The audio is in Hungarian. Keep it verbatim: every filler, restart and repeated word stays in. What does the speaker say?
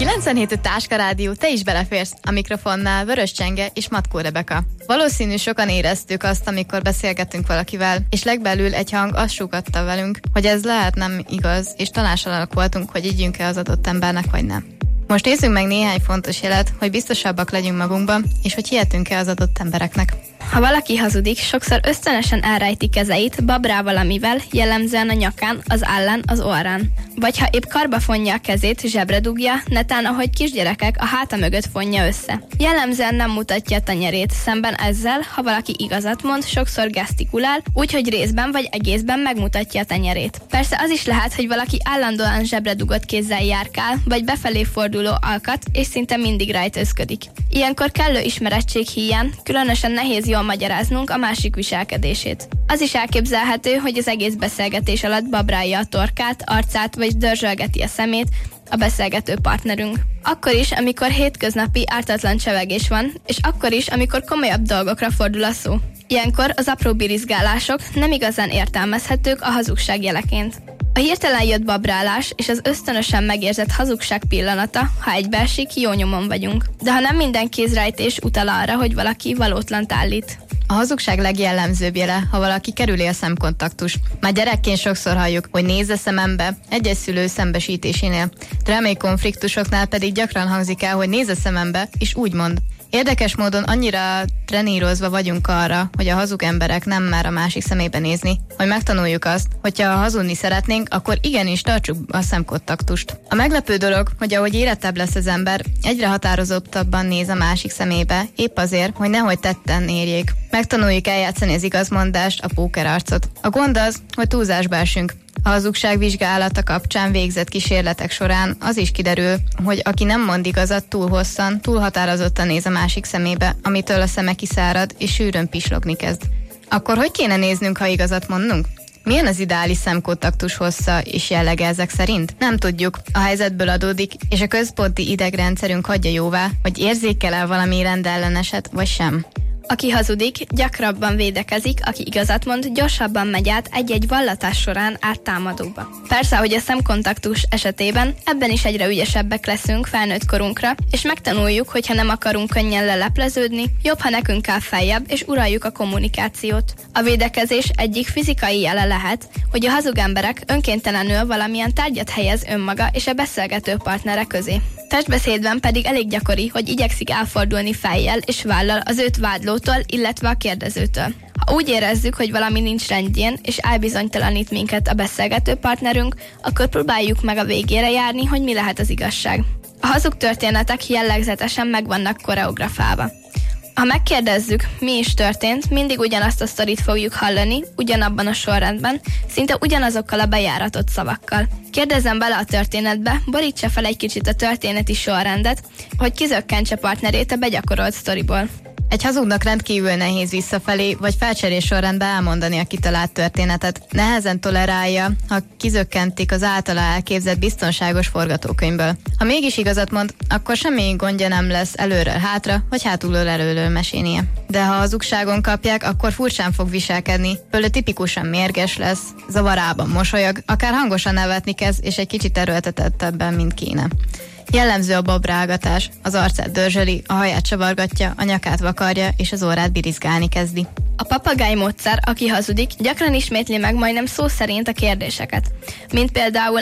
kilencvenhét öt Táska Rádió, te is beleférsz. A mikrofonnál Vörös Csenge és Matkó Rebeka. Valószínű sokan éreztük azt, amikor beszélgettünk valakivel, és legbelül egy hang azt súgatta velünk, hogy ez lehet nem igaz, és tanácstalanok voltunk, hogy ígyünk-e az adott embernek, vagy nem. Most nézzünk meg néhány fontos jelet, hogy biztosabbak legyünk magunkban, és hogy hihetünk-e az adott embereknek. Ha valaki hazudik, sokszor ösztönösen elrejti kezeit babrá valamivel, jellemzően a nyakán, az állán, az orrán. Vagy ha épp karba fonja a kezét, zsebre dugja, netán ahogy kisgyerekek a háta mögött fonja össze. Jellemzően nem mutatja a tenyerét, szemben ezzel, ha valaki igazat mond, sokszor gesztikulál, úgyhogy részben vagy egészben megmutatja a tenyerét. Persze az is lehet, hogy valaki állandóan zsebre dugott kézzel járkál, vagy befelé forduló alkat, és szinte mindig rejtőzködik. Ilyenkor kellő ismerettség híján különösen nehéz jól magyaráznunk a másik viselkedését. Az is elképzelhető, hogy az egész beszélgetés alatt babrálja a torkát, arcát, vagy dörzsölgeti a szemét a beszélgető partnerünk. Akkor is, amikor hétköznapi ártatlan csevegés van, és akkor is, amikor komolyabb dolgokra fordul a szó. Ilyenkor az apró birizgálások nem igazán értelmezhetők a hazugság jeleként. A hirtelen jött babrálás és az ösztönösen megérzett hazugság pillanata, ha egybeesik, jó nyomon vagyunk. De ha nem minden kézrejtés utal arra, hogy valaki valótlant állít. A hazugság legjellemzőbb jele, ha valaki kerüli a szemkontaktus. Már gyerekként sokszor halljuk, hogy nézz a szemembe, egyes szülő szembesítésénél. Drámai konfliktusoknál pedig gyakran hangzik el, hogy nézz a szemembe, és úgy mond. Érdekes módon annyira trenírozva vagyunk arra, hogy a hazug emberek nem mer a másik szemébe nézni, hogy megtanuljuk azt, hogyha hazudni szeretnénk, akkor igenis tartsuk a szemkontaktust. A meglepő dolog, hogy ahogy érettebb lesz az ember, egyre határozottabban néz a másik szemébe, épp azért, hogy nehogy tetten érjék. Megtanuljuk eljátszani az igazmondást, a pókerarcot. A gond az, hogy túlzásba esünk. A hazugság vizsgálata kapcsán végzett kísérletek során az is kiderül, hogy aki nem mond igazat túl hosszan, túl határozottan néz a másik szemébe, amitől a szeme kiszárad és sűrűn pislogni kezd. Akkor hogy kéne néznünk, ha igazat mondunk? Milyen az ideális szemkontaktus hossza és jellege ezek szerint? Nem tudjuk. A helyzetből adódik, és a központi idegrendszerünk hagyja jóvá, hogy érzékel el valami rendelleneset, vagy sem. Aki hazudik, gyakrabban védekezik, aki igazat mond, gyorsabban megy át egy-egy vallatás során áttámadóba. Persze, hogy a szemkontaktus esetében ebben is egyre ügyesebbek leszünk felnőtt korunkra, és megtanuljuk, hogy ha nem akarunk könnyen lelepleződni, jobb, ha nekünk áll feljebb, és uraljuk a kommunikációt. A védekezés egyik fizikai jele lehet, hogy a hazug emberek önkéntelenül valamilyen tárgyat helyez önmaga és a beszélgető partnere közé. Testbeszédben pedig elég gyakori, hogy igyekszik elfordulni fejjel és vállal az őt vádlótól, illetve a kérdezőtől. Ha úgy érezzük, hogy valami nincs rendjén, és elbizonytalanít minket a beszélgető partnerünk, akkor próbáljuk meg a végére járni, hogy mi lehet az igazság. A hazug történetek jellegzetesen meg vannak koreografálva. Ha megkérdezzük, mi is történt, mindig ugyanazt a sztorit fogjuk hallani, ugyanabban a sorrendben, szinte ugyanazokkal a bejáratott szavakkal. Kérdezzem bele a történetbe, borítsa fel egy kicsit a történeti sorrendet, hogy kizökkentse partnerét a begyakorolt sztoriból. Egy hazugnak rendkívül nehéz visszafelé vagy felcserés sorrendben elmondani a kitalált történetet. Nehezen tolerálja, ha kizökkentik az általa elképzelt biztonságos forgatókönyvből. Ha mégis igazat mond, akkor semmi gondja nem lesz előről hátra, vagy hátulról előről mesélnie. De ha hazugságon kapják, akkor furcsán fog viselkedni, például tipikusan mérges lesz, zavarában mosolyog, akár hangosan nevetni kezd, és egy kicsit erőltetettebben, mint kéne. Jellemző a babrálgatás, az arcát dörzsöli, a haját csavargatja, a nyakát vakarja, és az orrát birizgálni kezdi. A papagáj módszer, aki hazudik, gyakran ismétli meg majdnem szó szerint a kérdéseket, mint például